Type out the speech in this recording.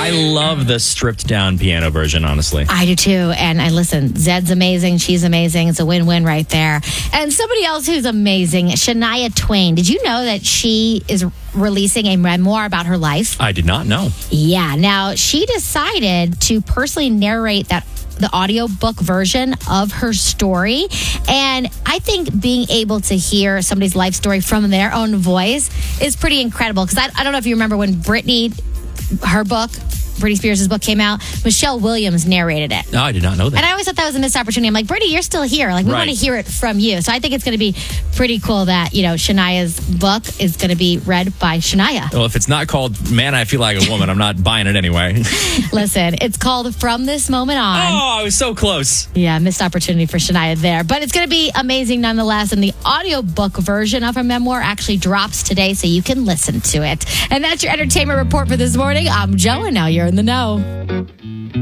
I love the stripped down piano version, honestly. I do too. And I listen, Zed's amazing. She's amazing. It's a win-win right there. And somebody else who's amazing, Shania Twain. Did you know that she is releasing a memoir about her life? I did not know. Yeah. Now, she decided to personally narrate the audiobook version of her story. And I think being able to hear somebody's life story from their own voice is pretty incredible. Because I don't know if you remember when Britney Spears' book came out, Michelle Williams narrated it. No, I did not know that. And I always thought that was a missed opportunity. I'm like, Brittany, you're still here. Like, we want to hear it from you. So I think it's going to be pretty cool that, Shania's book is going to be read by Shania. Well, if it's not called Man, I Feel Like a Woman, I'm not buying it anyway. Listen, it's called From This Moment On. Oh, I was so close. Yeah, missed opportunity for Shania there. But it's going to be amazing nonetheless. And the audiobook version of her memoir actually drops today, so you can listen to it. And that's your entertainment report for this morning. I'm Joe, and now you're in the know.